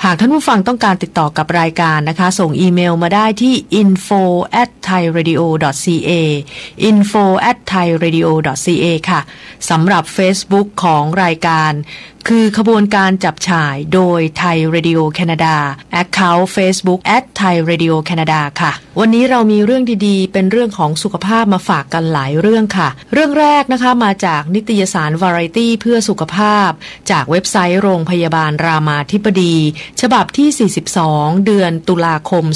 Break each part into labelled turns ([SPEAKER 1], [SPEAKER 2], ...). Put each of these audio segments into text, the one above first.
[SPEAKER 1] หากท่านผู้ฟังต้องการติดต่อกับรายการนะคะส่งอีเมลมาได้ที่ info@thairadio.ca info@thairadio.ca ค่ะสำหรับ Facebook ของรายการคือขบวนการจับฉ่ายโดยไทยเรดิโอแคนาดา Account Facebook @Thai Radio Canada ค่ะวันนี้เรามีเรื่องดีๆเป็นเรื่องของสุขภาพมาฝากกันหลายเรื่องค่ะเรื่องแรกนะคะมาจากนิตยสาร Variety เพื่อสุขภาพจากเว็บไซต์โรงพยาบาลรามาธิบดีฉบับที่42เดือนตุลาคม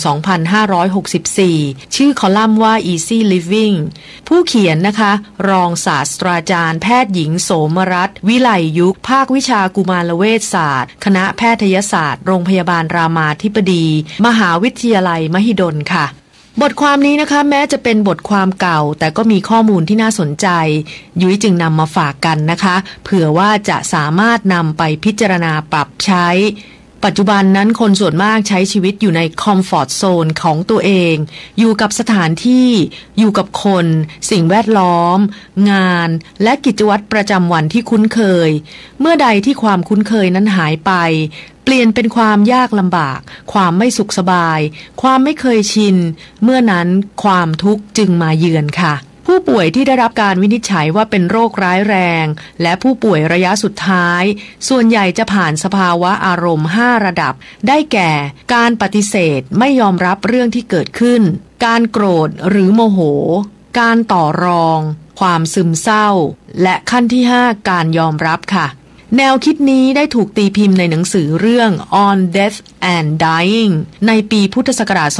[SPEAKER 1] 2564ชื่อคอลัมน์ว่า Easy Living ผู้เขียนนะคะรองศาสตราจารย์แพทย์หญิงโสมรัตน์วิไลยุกภาควิชากุมารเวชศาสตร์คณะแพทยศาสตร์โรงพยาบาลรามาธิบดีมหาวิทยาลัยมหิดลค่ะบทความนี้นะคะแม้จะเป็นบทความเก่าแต่ก็มีข้อมูลที่น่าสนใจยุ้ยจึงนำมาฝากกันนะคะเผื่อว่าจะสามารถนำไปพิจารณาปรับใช้ปัจจุบันนั้นคนส่วนมากใช้ชีวิตอยู่ในคอมฟอร์ตโซนของตัวเองอยู่กับสถานที่อยู่กับคนสิ่งแวดล้อมงานและกิจวัตรประจำวันที่คุ้นเคยเมื่อใดที่ความคุ้นเคยนั้นหายไปเปลี่ยนเป็นความยากลำบากความไม่สุขสบายความไม่เคยชินเมื่อนั้นความทุกข์จึงมาเยือนค่ะผู้ป่วยที่ได้รับการวินิจฉัยว่าเป็นโรคร้ายแรงและผู้ป่วยระยะสุดท้ายส่วนใหญ่จะผ่านสภาวะอารมณ์5ระดับได้แก่การปฏิเสธไม่ยอมรับเรื่องที่เกิดขึ้นการโกรธหรือโมโหการต่อรองความซึมเศร้าและขั้นที่5การยอมรับค่ะแนวคิดนี้ได้ถูกตีพิมพ์ในหนังสือเรื่อง On Death and Dying ในปีพุทธศักราช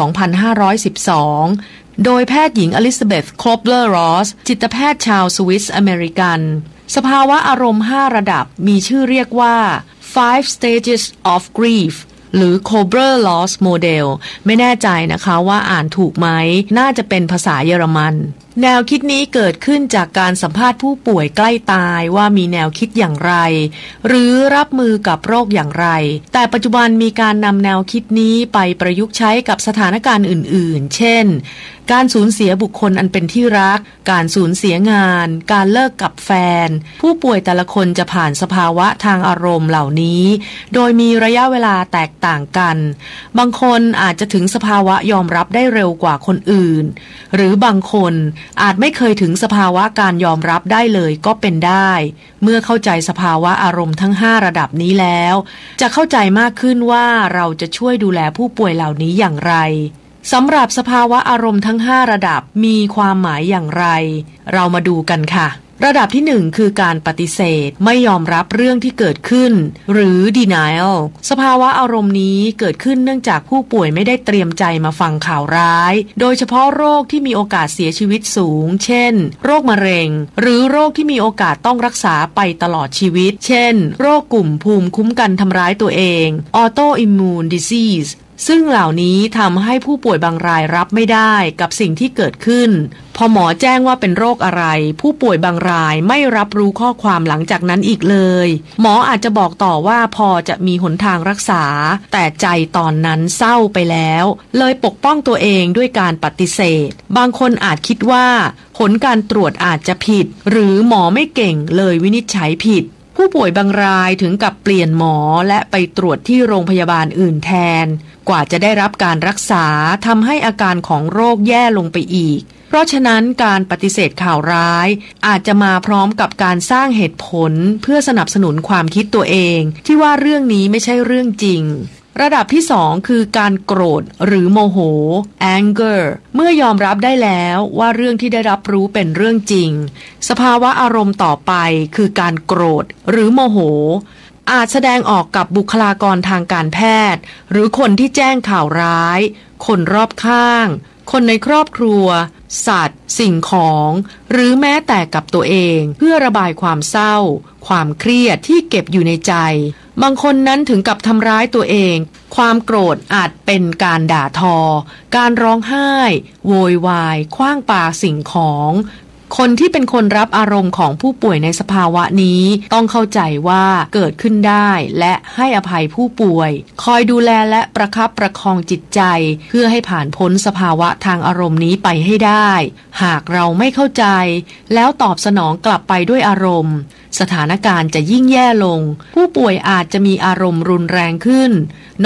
[SPEAKER 1] 2512 โดยแพทย์หญิงอลิซาเบธ โคลเบอร์รอสจิตแพทย์ชาวสวิสอเมริกันสภาวะอารมณ์5ระดับมีชื่อเรียกว่า Five Stages of Grief หรือ Kubler-Ross Model ไม่แน่ใจนะคะว่าอ่านถูกไหมน่าจะเป็นภาษาเยอรมันแนวคิดนี้เกิดขึ้นจากการสัมภาษณ์ผู้ป่วยใกล้ตายว่ามีแนวคิดอย่างไรหรือรับมือกับโรคอย่างไรแต่ปัจจุบันมีการนำแนวคิดนี้ไปประยุกต์ใช้กับสถานการณ์อื่นๆเช่นการสูญเสียบุคคลอันเป็นที่รักการสูญเสียงานการเลิกกับแฟนผู้ป่วยแต่ละคนจะผ่านสภาวะทางอารมณ์เหล่านี้โดยมีระยะเวลาแตกต่างกันบางคนอาจจะถึงสภาวะยอมรับได้เร็วกว่าคนอื่นหรือบางคนอาจไม่เคยถึงสภาวะการยอมรับได้เลยก็เป็นได้เมื่อเข้าใจสภาวะอารมณ์ทั้ง5ระดับนี้แล้วจะเข้าใจมากขึ้นว่าเราจะช่วยดูแลผู้ป่วยเหล่านี้อย่างไรสำหรับสภาวะอารมณ์ทั้ง5ระดับมีความหมายอย่างไรเรามาดูกันค่ะระดับที่1คือการปฏิเสธไม่ยอมรับเรื่องที่เกิดขึ้นหรือ denial สภาวะอารมณ์นี้เกิดขึ้นเนื่องจากผู้ป่วยไม่ได้เตรียมใจมาฟังข่าวร้ายโดยเฉพาะโรคที่มีโอกาสเสียชีวิตสูงเช่นโรคมะเร็งหรือโรคที่มีโอกาสต้องรักษาไปตลอดชีวิตเช่นโรคกลุ่มภูมิคุ้มกันทำร้ายตัวเอง autoimmune diseaseซึ่งเหล่านี้ทำให้ผู้ป่วยบางรายรับไม่ได้กับสิ่งที่เกิดขึ้นพอหมอแจ้งว่าเป็นโรคอะไรผู้ป่วยบางรายไม่รับรู้ข้อความหลังจากนั้นอีกเลยหมออาจจะบอกต่อว่าพอจะมีหนทางรักษาแต่ใจตอนนั้นเศร้าไปแล้วเลยปกป้องตัวเองด้วยการปฏิเสธบางคนอาจคิดว่าผลการตรวจอาจจะผิดหรือหมอไม่เก่งเลยวินิจฉัยผิดผู้ป่วยบางรายถึงกับเปลี่ยนหมอและไปตรวจที่โรงพยาบาลอื่นแทนกว่าจะได้รับการรักษาทำให้อาการของโรคแย่ลงไปอีกเพราะฉะนั้นการปฏิเสธข่าวร้ายอาจจะมาพร้อมกับการสร้างเหตุผลเพื่อสนับสนุนความคิดตัวเองที่ว่าเรื่องนี้ไม่ใช่เรื่องจริงระดับที่2คือการโกรธหรือโมโห anger เมื่อยอมรับได้แล้วว่าเรื่องที่ได้รับรู้เป็นเรื่องจริงสภาวะอารมณ์ต่อไปคือการโกรธหรือโมโหอาจแสดงออกกับบุคลากรทางการแพทย์หรือคนที่แจ้งข่าวร้ายคนรอบข้างคนในครอบครัวสัตว์สิ่งของหรือแม้แต่กับตัวเองเพื่อระบายความเศร้าความเครียดที่เก็บอยู่ในใจบางคนนั้นถึงกับทำร้ายตัวเองความโกรธอาจเป็นการด่าทอการร้องไห้โวยวายขว้างปาสิ่งของคนที่เป็นคนรับอารมณ์ของผู้ป่วยในสภาวะนี้ต้องเข้าใจว่าเกิดขึ้นได้และให้อภัยผู้ป่วยคอยดูแลและประคับประคองจิตใจเพื่อให้ผ่านพ้นสภาวะทางอารมณ์นี้ไปให้ได้หากเราไม่เข้าใจแล้วตอบสนองกลับไปด้วยอารมณ์สถานการณ์จะยิ่งแย่ลงผู้ป่วยอาจจะมีอารมณ์รุนแรงขึ้น